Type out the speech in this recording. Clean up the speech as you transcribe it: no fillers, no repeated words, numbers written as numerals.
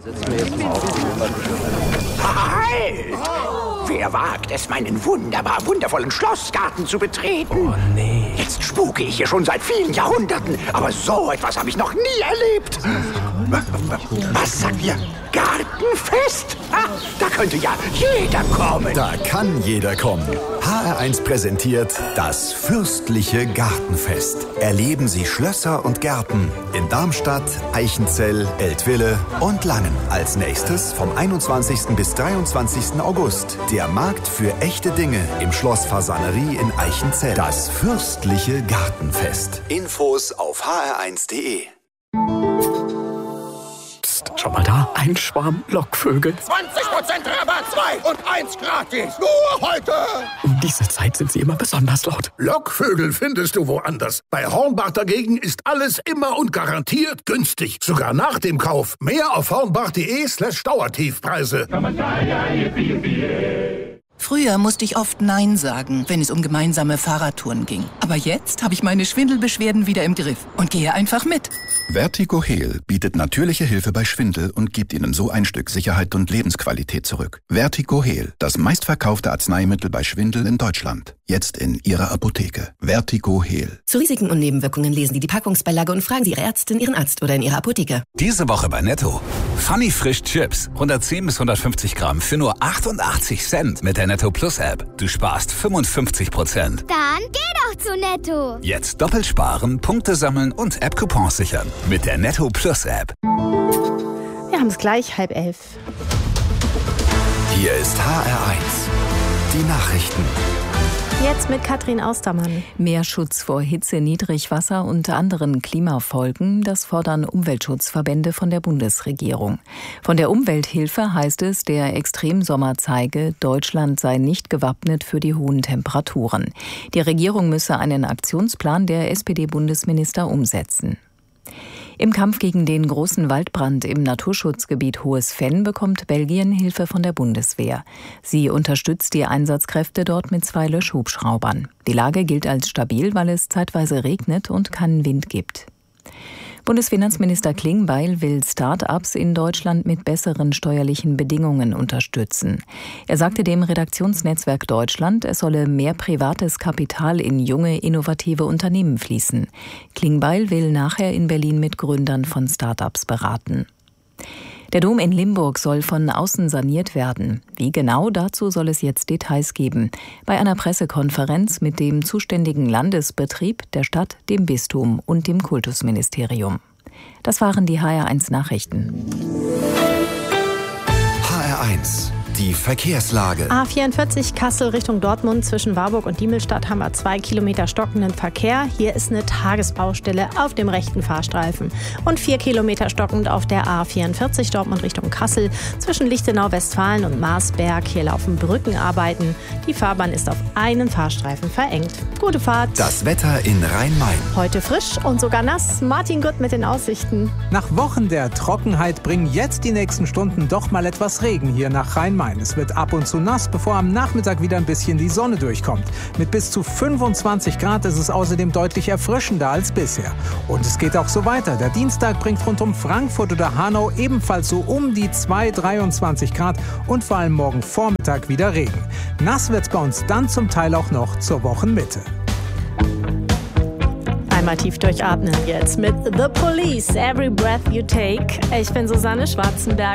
Halt! Wer wagt es, meinen wundervollen Schlossgarten zu betreten? Oh, nee. Jetzt spuke ich hier schon seit vielen Jahrhunderten, aber so etwas habe ich noch nie erlebt. Was sagt ihr? Gartenfest? Da könnte ja jeder kommen. Da kann jeder kommen. HR1 präsentiert das fürstliche Gartenfest. Erleben Sie Schlösser und Gärten in Darmstadt, Eichenzell, Eltville und Langen. Als nächstes vom 21. bis 23. August der Markt für echte Dinge im Schloss Fasanerie in Eichenzell. Das fürstliche Gartenfest. Infos auf hr1.de. Schau mal da, ein Schwarm Lockvögel. 20% Rabatt, 2 und 1 gratis. Nur heute. Um diese Zeit sind sie immer besonders laut. Lockvögel findest du woanders. Bei Hornbach dagegen ist alles immer und garantiert günstig. Sogar nach dem Kauf. Mehr auf hornbach.de/Dauertiefpreise. Früher musste ich oft Nein sagen, wenn es um gemeinsame Fahrradtouren ging. Aber jetzt habe ich meine Schwindelbeschwerden wieder im Griff und gehe einfach mit. Vertigo Heal bietet natürliche Hilfe bei Schwindel und gibt Ihnen so ein Stück Sicherheit und Lebensqualität zurück. Vertigo Heal, das meistverkaufte Arzneimittel bei Schwindel in Deutschland. Jetzt in Ihrer Apotheke. Vertigo Heal. Zu Risiken und Nebenwirkungen lesen Sie die Packungsbeilage und fragen Sie Ihre Ärztin, Ihren Arzt oder in Ihrer Apotheke. Diese Woche bei Netto. Funny Frisch Chips. 110 bis 150 Gramm für nur 88 Cent mit der Netto Plus App. Du sparst 55%. Dann geh doch zu Netto. Jetzt doppelt sparen, Punkte sammeln und App-Coupons sichern. Mit der Netto Plus App. Wir haben es gleich 10:30. Hier ist HR1. Die Nachrichten. Jetzt mit Katrin Austermann. Mehr Schutz vor Hitze, Niedrigwasser und anderen Klimafolgen, das fordern Umweltschutzverbände von der Bundesregierung. Von der Umwelthilfe heißt es, der Extremsommer zeige, Deutschland sei nicht gewappnet für die hohen Temperaturen. Die Regierung müsse einen Aktionsplan der SPD-Bundesminister umsetzen. Im Kampf gegen den großen Waldbrand im Naturschutzgebiet Hohes Venn bekommt Belgien Hilfe von der Bundeswehr. Sie unterstützt die Einsatzkräfte dort mit 2 Löschhubschraubern. Die Lage gilt als stabil, weil es zeitweise regnet und keinen Wind gibt. Bundesfinanzminister Klingbeil will Start-ups in Deutschland mit besseren steuerlichen Bedingungen unterstützen. Er sagte dem Redaktionsnetzwerk Deutschland, es solle mehr privates Kapital in junge, innovative Unternehmen fließen. Klingbeil will nachher in Berlin mit Gründern von Start-ups beraten. Der Dom in Limburg soll von außen saniert werden. Wie genau, dazu soll es jetzt Details geben. Bei einer Pressekonferenz mit dem zuständigen Landesbetrieb, der Stadt, dem Bistum und dem Kultusministerium. Das waren die HR1 Nachrichten. HR1. Die Verkehrslage. A44 Kassel Richtung Dortmund zwischen Warburg und Diemelstadt haben wir 2 Kilometer stockenden Verkehr. Hier ist eine Tagesbaustelle auf dem rechten Fahrstreifen. Und 4 Kilometer stockend auf der A44 Dortmund Richtung Kassel zwischen Lichtenau, Westfalen und Marsberg. Hier laufen Brückenarbeiten. Die Fahrbahn ist auf einen Fahrstreifen verengt. Gute Fahrt. Das Wetter in Rhein-Main. Heute frisch und sogar nass. Martin Gutt mit den Aussichten. Nach Wochen der Trockenheit bringen jetzt die nächsten Stunden doch mal etwas Regen hier nach Rhein-Main. Es wird ab und zu nass, bevor am Nachmittag wieder ein bisschen die Sonne durchkommt. Mit bis zu 25 Grad ist es außerdem deutlich erfrischender als bisher. Und es geht auch so weiter. Der Dienstag bringt rund um Frankfurt oder Hanau ebenfalls so um die 23 Grad und vor allem morgen Vormittag wieder Regen. Nass wird's bei uns dann zum Teil auch noch zur Wochenmitte. Einmal tief durchatmen jetzt mit The Police, Every Breath You Take. Ich bin Susanne Schwarzenberg.